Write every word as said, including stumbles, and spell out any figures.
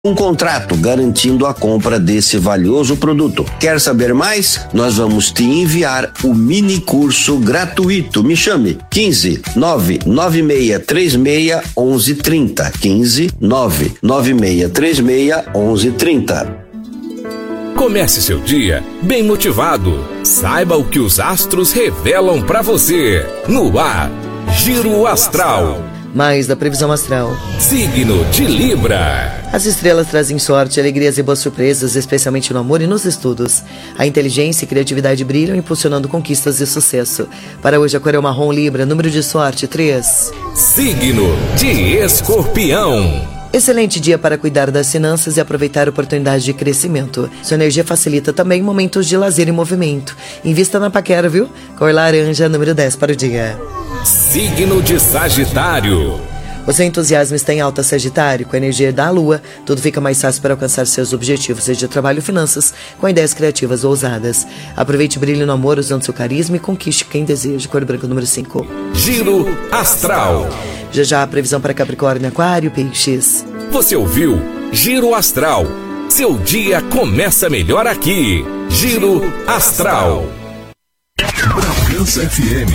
um contrato garantindo a compra desse valioso produto. Quer saber mais? Nós vamos te enviar o mini curso gratuito. Me chame quinze nove nove seis três seis onze trinta. quinze nove nove seis três seis onze trinta. Comece seu dia bem motivado. Saiba o que os astros revelam para você. No ar, Giro Astral. Mais da previsão astral. Signo de Libra. As estrelas trazem sorte, alegrias e boas surpresas, especialmente no amor e nos estudos. A inteligência e criatividade brilham, impulsionando conquistas e sucesso. Para hoje, Aquarão Marrom Libra, número de sorte três. Signo de Escorpião. Excelente dia para cuidar das finanças e aproveitar oportunidades de crescimento. Sua energia facilita também momentos de lazer e movimento. Invista na paquera, viu? Cor laranja, número dez para o dia. Signo de Sagitário. O seu entusiasmo está em alta, Sagitário. Com a energia da Lua, tudo fica mais fácil para alcançar seus objetivos, seja trabalho ou finanças, com ideias criativas ou ousadas. Aproveite o brilho no amor usando seu carisma e conquiste quem deseja. Cor branca, número cinco. Giro Astral. Já já a previsão para Capricórnio, Aquário, Peixes. Você ouviu Giro Astral. Seu dia começa melhor aqui. Giro Astral. Bragança F M.